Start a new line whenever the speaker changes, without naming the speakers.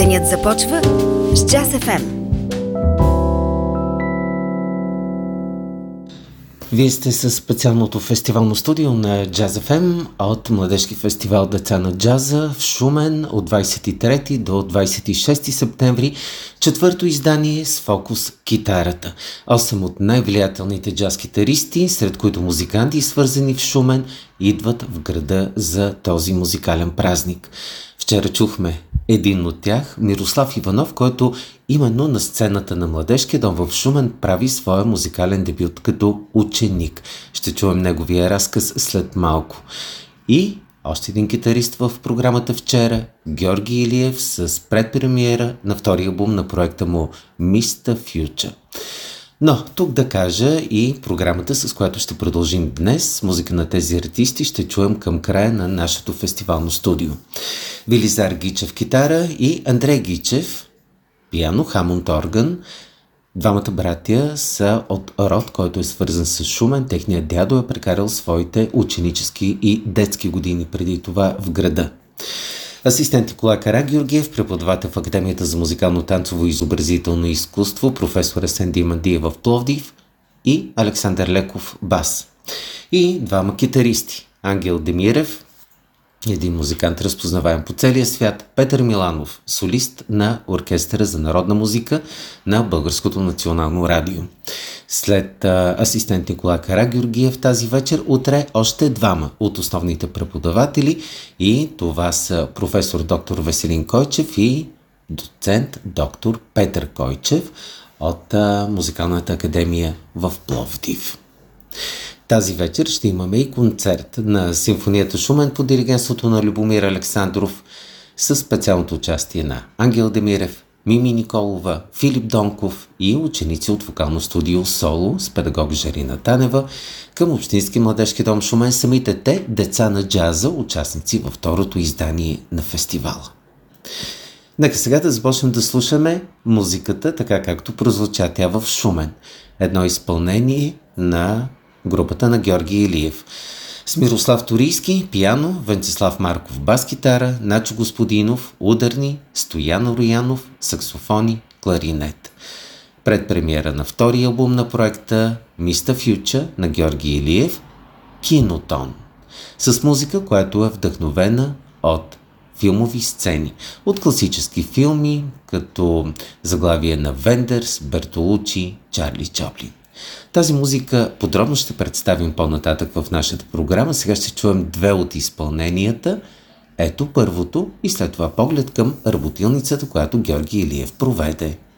Денят започва с Jazz FM.
Вие сте със специалното фестивално студио на Jazz FM от Младежки фестивал Деца на джаза в Шумен от 23 до 26 септември. Четвърто издание с фокус китарата. 8 от най-влиятелните джаз-китаристи, сред които музиканти, свързани в Шумен, идват в града за този музикален празник. Вчера чухме един от тях, Мирослав Иванов, който именно на сцената на Младежкия дом в Шумен прави своя музикален дебют като ученик. Ще чуем неговия разказ след малко. И още един китарист в програмата вчера, Георги Илиев, с предпремиера на втория албум на проекта му Mr. Future. Но тук да кажа и програмата, с която ще продължим днес. Музика на тези артисти ще чуем към края на нашето фестивално студио. Велизар Гичев китара и Андрей Гичев пиано, Хамонд орган. Двамата братя са от род, който е свързан с Шумен. Техният дядо е прекарал своите ученически и детски години преди това в града. Асистент Николай Карагеоргиев, преподавател в Академията за музикално-танцово и изобразително изкуство, професор Есен Димандиев в Пловдив и Александър Леков бас. И двама китаристи, Ангел Демирев, един музикант разпознаваем по целия свят, Петър Миланов, солист на Оркестъра за народна музика на Българското национално радио. След асистент Николай Карагеоргиев тази вечер, утре още двама от основните преподаватели и това са професор доктор Веселин Койчев и доцент доктор Петър Койчев от Музикалната академия в Пловдив. Тази вечер ще имаме и концерт на Симфонията Шумен под диригентството на Любомир Александров със специалното участие на Ангел Демирев, Мими Николова, Филип Донков и ученици от вокално студио Соло с педагог Жарина Танева към Общински младежки дом Шумен, самите те деца на джаза, участници във второто издание на фестивала. Нека сега да започнем да слушаме музиката, така както прозвуча тя в Шумен. Едно изпълнение на групата на Георги Илиев. С Мирослав Торийски, пиано, Венцислав Марков, бас-китара, Начо Господинов, ударни, Стоян Роянов, саксофони, кларинет. Предпремиера на втория албум на проекта Mr. Future на Георги Илиев, Кинотон. С музика, която е вдъхновена от филмови сцени. От класически филми, като заглавие на Вендерс, Бертолучи, Чарли Чоплин. Тази музика подробно ще представим по-нататък в нашата програма. Сега ще чуем две от изпълненията. Ето първото и след това поглед към работилницата, която Георги Илиев проведе.